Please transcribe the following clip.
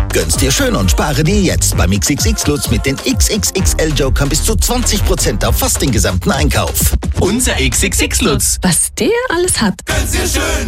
Gönn's dir schön und spare dir jetzt beim XXX-Lutz mit den XXXL-Jokern bis zu 20% auf fast den gesamten Einkauf. Unser XXX-Lutz. Was der alles hat. Gönn's dir schön